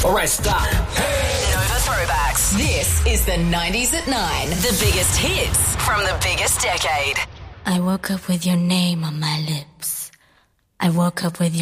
Alright, stop. Nova Throwbacks. This is the 90s at 9. The biggest hits from the biggest decade. I woke up with your name on my lips. I woke up with your